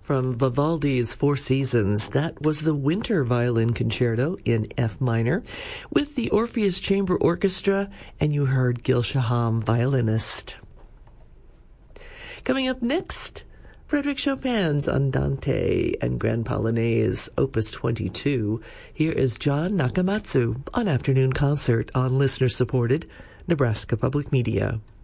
from Vivaldi's Four Seasons. That was the Winter Violin Concerto in F minor with the Orpheus Chamber Orchestra, and you heard Gil Shaham, violinist. Coming up next, Frédéric Chopin's Andante and Grand Polonaise, Opus 22. Here is John Nakamatsu on Afternoon Concert on listener-supported Nebraska Public Media.